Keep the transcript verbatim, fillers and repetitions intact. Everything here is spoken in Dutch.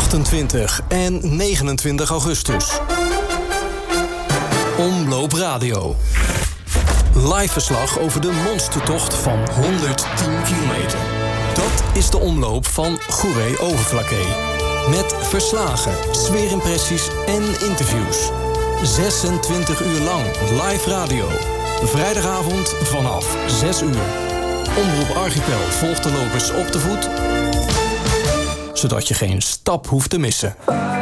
achtentwintig en negenentwintig augustus. Omloop Radio. Live verslag over de monstertocht van honderdtien kilometer. Dat is de omloop van Goeree-Overflakkee. Met verslagen, sfeerimpressies en interviews. zesentwintig uur lang live radio. Vrijdagavond vanaf zes uur. Omroep Archipel volgt de lopers op de voet, zodat je geen stap hoeft te missen.